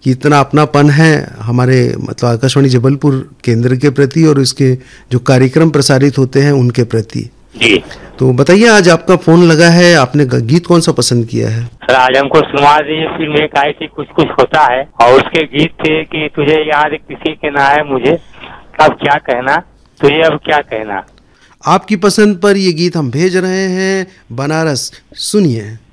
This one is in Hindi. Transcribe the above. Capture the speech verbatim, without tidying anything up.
कि इतना अपनापन है हमारे मतलब आकाशवाणी जबलपुर केंद्र के प्रति और इसके जो कार्यक्रम प्रसारित होते हैं उनके प्रति। जी तो बताइए, आज आपका फोन लगा है, आपने गीत कौन सा पसंद किया है? सर, आज हमको सुनवा दीजिए फिल्म एक आई थी कुछ कुछ होता है, और उसके गीत थे कि तुझे याद किसी के ना है मुझे, अब क्या कहना तुझे अब क्या कहना। आपकी पसंद पर ये गीत हम भेज रहे हैं बनारस, सुनिए।